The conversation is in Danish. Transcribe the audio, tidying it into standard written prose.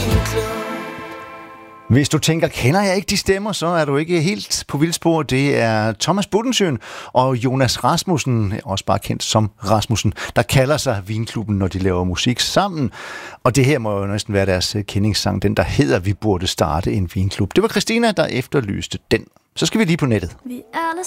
Hvis du tænker, kender jeg ikke de stemmer, så er du ikke helt på vildspor. Det er Thomas Buttensøen og Jonas Rasmussen, også bare kendt som Rasmussen, der kalder sig Vinklubben, når de laver musik sammen. Og det her må jo næsten være deres kendingssang, den der hedder Vi burde starte en vinklub. Det var Christina, der efterlyste den. Så skal vi lige på nettet. Vi alle